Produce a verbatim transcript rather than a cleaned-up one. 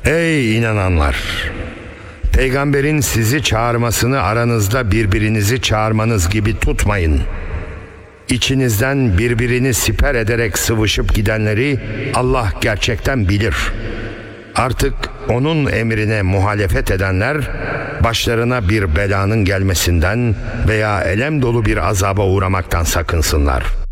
Ey inananlar! Peygamberin sizi çağırmasını aranızda birbirinizi çağırmanız gibi tutmayın. İçinizden birbirini siper ederek sıvışıp gidenleri Allah gerçekten bilir. Artık onun emrine muhalefet edenler başlarına bir belanın gelmesinden veya elem dolu bir azaba uğramaktan sakınsınlar.